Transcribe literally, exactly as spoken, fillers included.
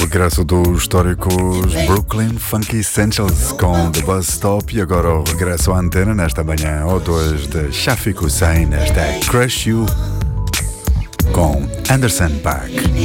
regresso dos históricos Brooklyn Funky Essentials com The Bus Stop e agora o regresso à antena nesta manhã ou dois de Shafiq Hussein, esta é Crush You com Anderson .Paak.